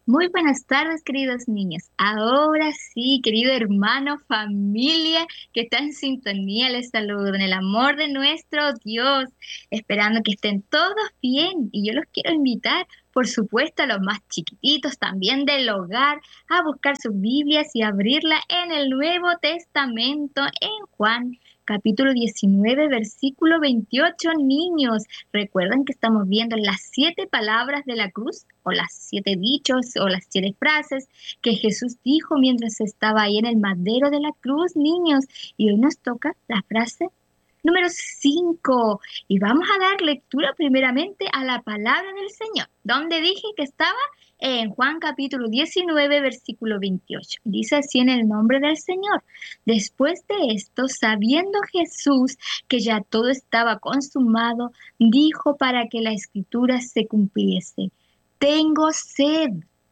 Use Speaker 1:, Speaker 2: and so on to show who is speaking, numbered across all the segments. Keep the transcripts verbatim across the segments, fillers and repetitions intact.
Speaker 1: Muy buenas tardes, queridos niños. Ahora sí, querido hermano, familia que está en sintonía, les saludo en el amor de nuestro Dios, esperando que estén todos bien. Y yo los quiero invitar, por supuesto, a los más chiquititos también del hogar, a buscar sus Biblias y abrirla en el Nuevo Testamento, en Juan. Capítulo diecinueve, versículo veintiocho, niños. ¿Recuerdan que estamos viendo las siete palabras de la cruz? O las siete dichos o las siete frases que Jesús dijo mientras estaba ahí en el madero de la cruz, niños. Y hoy nos toca la frase número cinco. Y vamos a dar lectura primeramente a la palabra del Señor. ¿Dónde dije que estaba? En Juan capítulo diecinueve, versículo veintiocho. Dice así en el nombre del Señor. Después de esto, sabiendo Jesús que ya todo estaba consumado, dijo para que la escritura se cumpliese: tengo sed.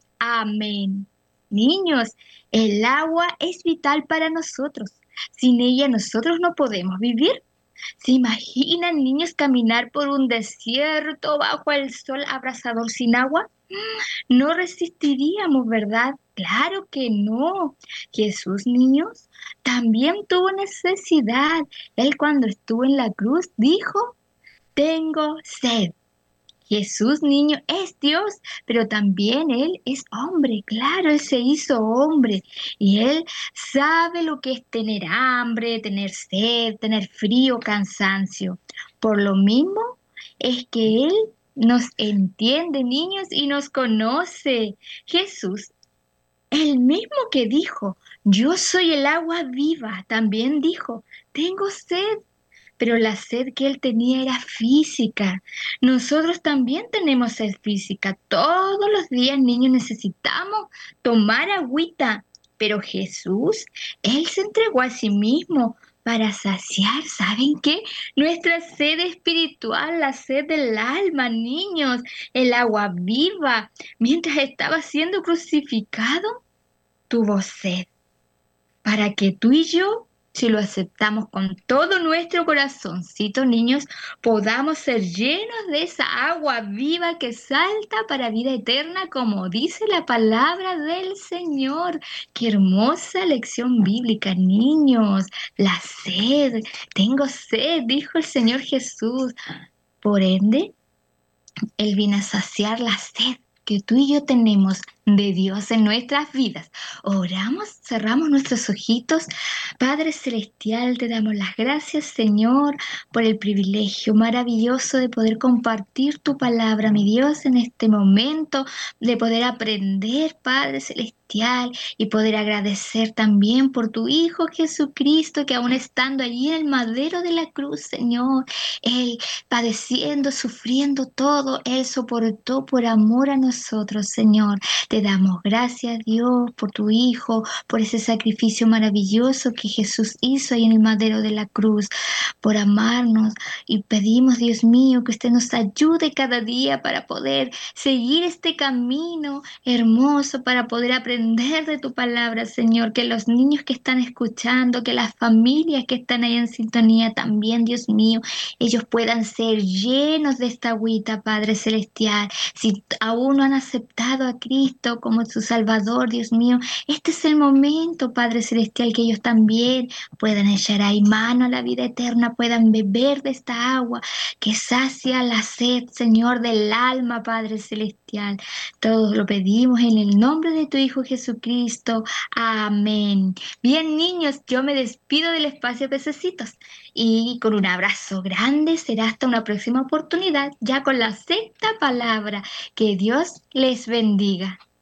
Speaker 1: Amén. Niños, el agua es vital para nosotros. Sin ella nosotros no podemos vivir. ¿Se imaginan, niños, caminar por un desierto bajo el sol abrasador sin agua? No resistiríamos, ¿verdad? Claro que no. Jesús, niños, también tuvo necesidad. Él, cuando estuvo en la cruz, dijo: tengo sed. Jesús, niño, es Dios, pero también Él es hombre. Claro, Él se hizo hombre y Él sabe lo que es tener hambre, tener sed, tener frío, cansancio. Por lo mismo es que Él nos entiende, niños, y nos conoce. Jesús, el mismo que dijo: yo soy el agua viva, también dijo: tengo sed. Pero la sed que él tenía era física. Nosotros también tenemos sed física. Todos los días, niños, necesitamos tomar agüita. Pero Jesús, él se entregó a sí mismo para saciar, ¿saben qué? Nuestra sed espiritual, la sed del alma, niños, el agua viva. Mientras estaba siendo crucificado, tuvo sed para que tú y yo, si lo aceptamos con todo nuestro corazoncito, niños, podamos ser llenos de esa agua viva que salta para vida eterna, como dice la palabra del Señor. Qué hermosa lección bíblica, niños. La sed, tengo sed, dijo el Señor Jesús. Por ende, él viene a saciar la sed que tú y yo tenemos de Dios en nuestras vidas. Oramos, cerramos nuestros ojitos. Padre Celestial, te damos las gracias, Señor, por el privilegio maravilloso de poder compartir tu palabra, mi Dios, en este momento, de poder aprender, Padre Celestial, y poder agradecer también por tu Hijo Jesucristo, que aún estando allí en el madero de la cruz, Señor, Él padeciendo, sufriendo todo, Él soportó por amor a nosotros, Señor. Te damos gracias, Dios, por tu Hijo, por ese sacrificio maravilloso que Jesús hizo ahí en el madero de la cruz, por amarnos. Y pedimos, Dios mío, que usted nos ayude cada día para poder seguir este camino hermoso, para poder aprender de tu palabra, Señor. Que los niños que están escuchando, que las familias que están ahí en sintonía también, Dios mío, ellos puedan ser llenos de esta agüita, Padre Celestial. Si aún no han aceptado a Cristo como su Salvador, Dios mío, este es el momento, Padre Celestial, que ellos también puedan echar ahí mano a la vida eterna, puedan beber de esta agua que sacia la sed, Señor, del alma, Padre Celestial. Todos lo pedimos en el nombre de tu Hijo Jesucristo. Amén. Bien, niños, yo me despido del espacio Pececitos y con un abrazo grande será hasta una próxima oportunidad, ya con la sexta palabra. Que Dios les bendiga.